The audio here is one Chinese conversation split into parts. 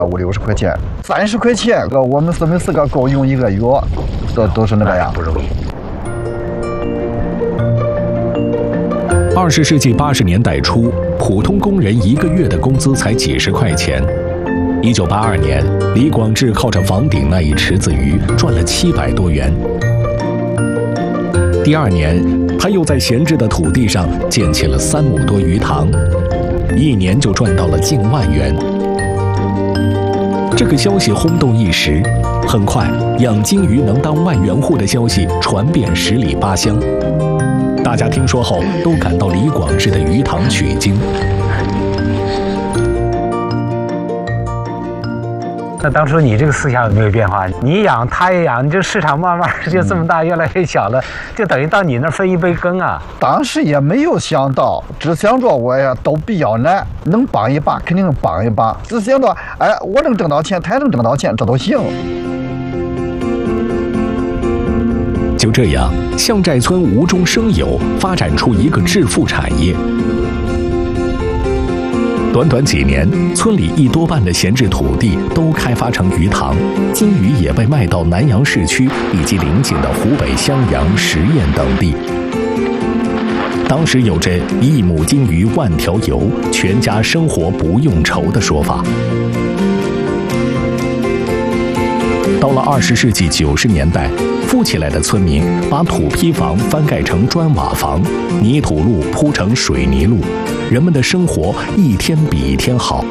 50-60块钱，30块钱，我们4个够用1个月，都是那个样， 不容易。 20世纪80年代初，普通工人1个月的工资才几十块钱。1982年，李广志靠着房顶那一池子鱼赚了700多元。第2年，他又在闲置的土地上建起了3亩多鱼塘，1年就赚到了近万元。这个消息轰动一时，很快养金鱼能当万元户的消息传遍10里8乡。 大家听说后都感到李广志的鱼塘取经。 那当初你这个思想有没有变化？你养，他也养，你这市场慢慢就这么大，越来越小了，就等于到你那儿分一杯羹啊。 当时也没有想到，只想着我呀都比较难，能帮一把肯定能帮一把，只想着哎我能挣到钱，他也能挣到钱，这都行。 就这样，项寨村无中生有，发展出一个致富产业。短短几年，村里1多半的闲置土地都开发成鱼塘，金鱼也被卖到南阳市区以及邻近的湖北襄阳、十堰等地。当时有着1亩金鱼万条油，全家生活不用愁的说法。 到了20世纪90年代，富起来的村民把土坯房翻盖成砖瓦房，泥土路铺成水泥路，人们的生活一天比一天好。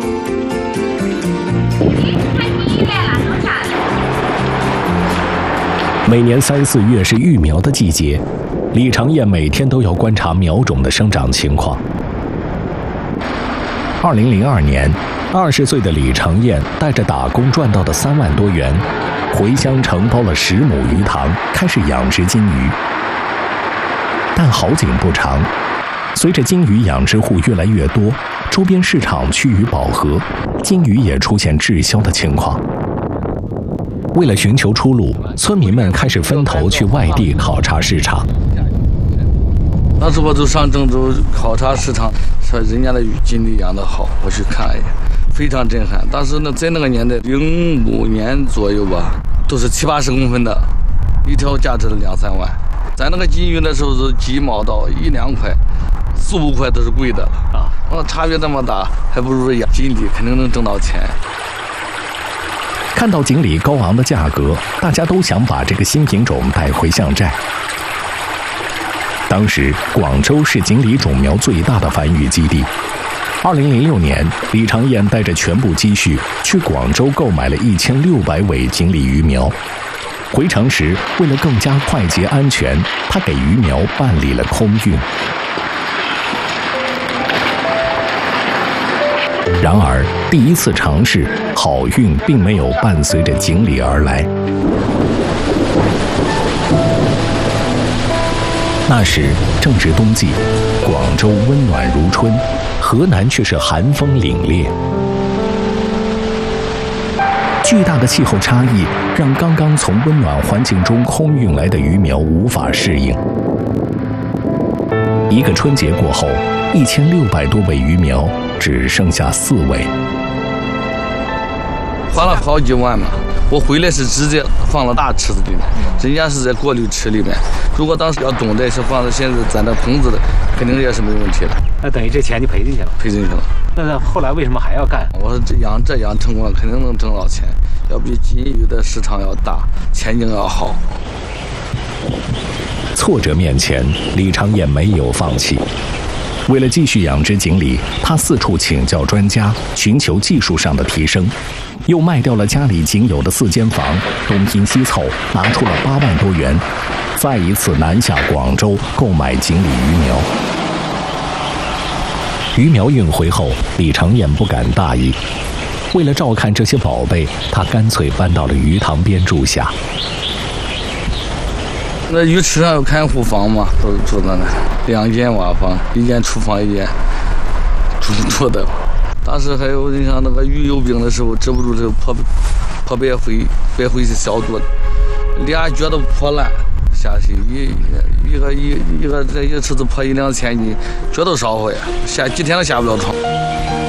每年3、4月是育苗的季节，李长燕每天都要观察苗种的生长情况。2002年，20岁的李长燕带着打工赚到的3万多元。 回乡承包了10亩鱼塘，开始养殖金鱼。但好景不长，随着金鱼养殖户越来越多，周边市场趋于饱和，金鱼也出现滞销的情况。为了寻求出路，村民们开始分头去外地考察市场。 当时我就上郑州考察市场，说人家的金鱼养得好，我去看了一眼。 非常震撼，当时呢，在那个年代，05年左右吧，都是70-80公分的，一条价值了2、3万。咱那个金鱼那时候是几毛到1、2块，4、5块都是贵的了啊。差别这么大，还不如养锦鲤，肯定能挣到钱。 看到锦鲤高昂的价格，大家都想把这个新品种带回项寨。当时，广州是锦鲤种苗最大的繁育基地。 2006年，李长燕带着全部积蓄去广州购买了1600尾锦鲤鱼苗。回程时，为了更加快捷安全，他给鱼苗办理了空运。然而，第一次尝试，好运并没有伴随着锦鲤而来。那时正值冬季，广州温暖如春。 河南却是寒风凛冽，巨大的气候差异让刚刚从温暖环境中空运来的鱼苗无法适应。1个春节过后，1600多尾鱼苗只剩下4尾， 花了好几万嘛。我回来是直接放了大池子里面，人家是在过滤池里面。如果当时要懂得是放在现在咱这棚子的，肯定也是没问题的。 那等于这钱就赔进去了， 赔进去了。 那后来为什么还要干？ 我说这养成功了，肯定能挣到钱，要比金鱼的市场要大，前景要好。 挫折面前，李长燕没有放弃。为了继续养殖锦鲤，他四处请教专家，寻求技术上的提升，又卖掉了家里仅有的4间房，东拼西凑拿出了8万多元，再一次南下广州购买锦鲤鱼苗。 鱼苗运回后，李长燕不敢大意。为了照看这些宝贝，他干脆搬到了鱼塘边住下。 那鱼池上有看护房嘛，都住在那，2间瓦房，1间厨房，1间住的。当时还有你像那个鱼有病的时候，止不住这个破白灰是消毒的，2脚都破烂。 下去一个这一池子破1、2千斤，脚都烧坏，下几天都下不了床。